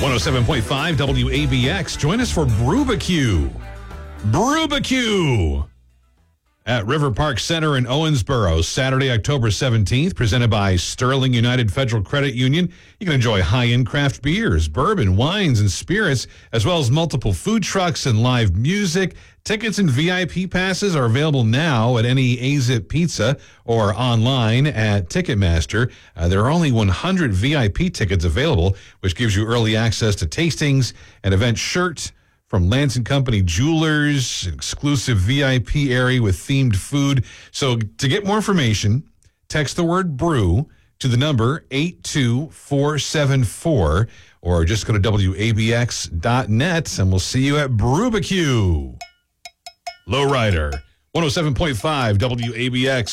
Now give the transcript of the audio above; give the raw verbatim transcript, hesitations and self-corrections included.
one oh seven point five W A B X. Join us for Brewbacue. Brewbacue at River Park Center in Owensboro, Saturday, October seventeenth, presented by Sterling United Federal Credit Union. You can enjoy high-end craft beers, bourbon, wines, and spirits, as well as multiple food trucks and live music. Tickets and V I P passes are available now at any A Z I P Pizza or online at Ticketmaster. Uh, there are only one hundred V I P tickets available, which gives you early access to tastings, an event shirt from Lance and Company Jewelers, an exclusive V I P area with themed food. So to get more information, text the word brew to the number eight two four seven four, or just go to W A B X dot net, and we'll see you at Brewbacue. Lowrider, one oh seven point five W A B X.